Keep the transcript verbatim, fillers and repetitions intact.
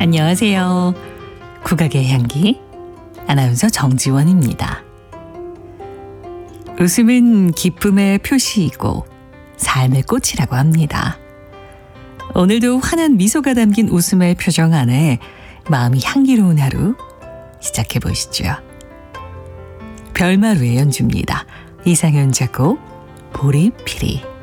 안녕하세요. 국악의 향기 아나운서 정지원입니다. 웃음은 기쁨의 표시이고 삶의 꽃이라고 합니다. 오늘도 환한 미소가 담긴 웃음의 표정 안에 마음이 향기로운 하루 시작해 보시죠. 별마루의 연주입니다. 이상현 작곡, 보리피리.